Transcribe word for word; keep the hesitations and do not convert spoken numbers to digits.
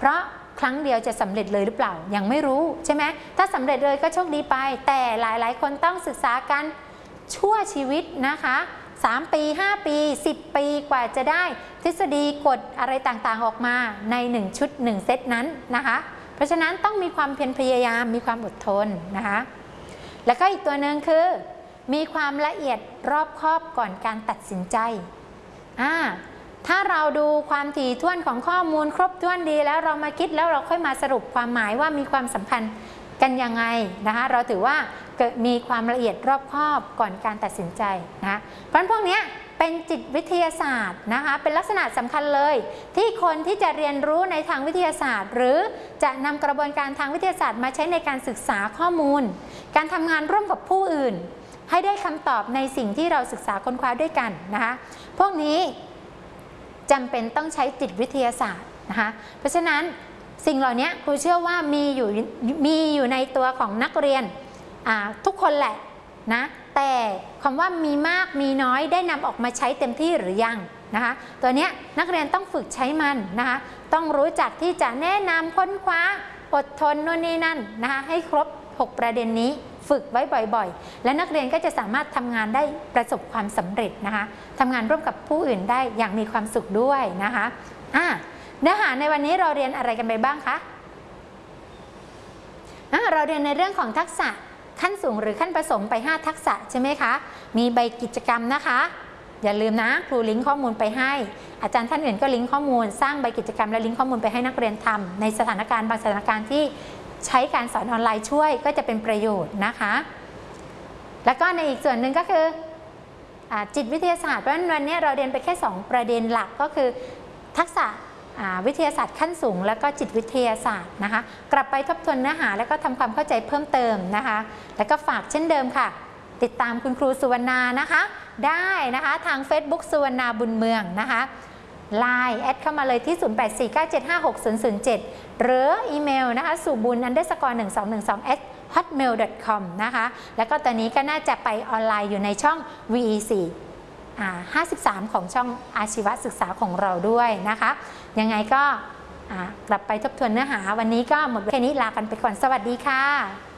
เพราะครั้งเดียวจะสำเร็จเลยหรือเปล่ายังไม่รู้ใช่ไหมถ้าสำเร็จเลยก็โชคดีไปแต่หลายๆคนต้องศึกษากันชั่วชีวิตนะคะสามปีห้าปีสิบปีกว่าจะได้ทฤษฎีกฎอะไรต่างๆออกมาในหนึ่งชุดหนึ่งเซตนั้นนะคะเพราะฉะนั้นต้องมีความเพียรพยายามมีความอดทนนะคะแล้วก็อีกตัวหนึ่งคือมีความละเอียดรอบคอบก่อนการตัดสินใจอ่าถ้าเราดูความถี่ถ้วนของข้อมูลครบถ้วนดีแล้วเรามาคิดแล้วเราค่อยมาสรุปความหมายว่ามีความสัมพันธ์กันยังไงนะคะเราถือว่าเกิดมีความละเอียดรอบคอบก่อนการตัดสินใจนะเพราะฉะนั้นพวกนี้เป็นจิตวิทยาศาสตร์นะคะเป็นลักษณะสำคัญเลยที่คนที่จะเรียนรู้ในทางวิทยาศาสตร์หรือจะนำกระบวนการทางวิทยาศาสตร์มาใช้ในการศึกษาข้อมูลการทำงานร่วมกับผู้อื่นให้ได้คำตอบในสิ่งที่เราศึกษาค้นคว้าด้วยกันนะคะพวกนี้จำเป็นต้องใช้จิตวิทยาศาสตร์นะคะเพราะฉะนั้นสิ่งเหล่านี้ครูเชื่อว่ามีอยู่มีอยู่ในตัวของนักเรียนทุกคนแหละนะแต่คำว่ามีมากมีน้อยได้นำออกมาใช้เต็มที่หรือยังนะคะตัวนี้นักเรียนต้องฝึกใช้มันนะคะต้องรู้จักที่จะแนะนำค้นคว้าอดทนโน่นนี่นั่นนะคะให้ครบหกประเด็นนี้ฝึกไว้บ่อยๆและนักเรียนก็จะสามารถทำงานได้ประสบความสำเร็จนะคะทำงานร่วมกับผู้อื่นได้อย่างมีความสุขด้วยนะคะอ่ะเนื้อหาในวันนี้เราเรียนอะไรกันไปบ้างคะเราเรียนในเรื่องของทักษะขั้นสูงหรือขั้นผสมไปห้าทักษะใช่ไหมคะมีใบกิจกรรมนะคะอย่าลืมนะครูลิงก์ข้อมูลไปให้อาจารย์ท่านอื่นก็ลิงก์ข้อมูลสร้างใบกิจกรรมและลิงก์ข้อมูลไปให้นักเรียนทำในสถานการณ์บางสถานการณ์ที่ใช้การสอนออนไลน์ช่วยก็จะเป็นประโยชน์นะคะแล้วก็ในอีกส่วนหนึ่งก็คือจิตวิทยาศาสตร์เพราะฉะนั้นวันนี้เราเรียนไปแค่สองประเด็นหลักก็คือทักษะวิทยาศาสตร์ขั้นสูงแล้วก็จิตวิทยาศาสตร์นะคะกลับไปทบทวนเนื้อหาแล้วก็ทำความเข้าใจเพิ่มเติมนะคะแล้วก็ฝากเช่นเดิมค่ะติดตามคุณครูสุวรรณานะคะได้นะคะทาง Facebook สุวรรณาบุญเมืองนะคะไลน์แอดเข้ามาเลยที่ศูนย์ แปด สี่ เก้า เจ็ด ห้า หก ศูนย์ ศูนย์ เจ็ดหรืออีเมลนะคะสุบุญ อันเดอร์สกอร์ หนึ่ง สอง หนึ่ง สอง แอท ฮอตเมล ดอท คอม นะคะแล้วก็ตอนนี้ก็น่าจะไปออนไลน์อยู่ในช่อง วี อี ซี ห้าสิบสามของช่องอาชีวศึกษาของเราด้วยนะคะยังไงก็กลับไปทบทวนเนื้อหาวันนี้ก็หมดแค่นี้ลากันไปก่อนสวัสดีค่ะ